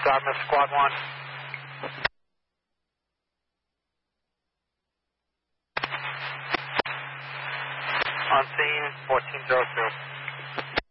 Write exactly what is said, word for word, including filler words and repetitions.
Dartmouth, Squad one. On scene, fourteen zero two.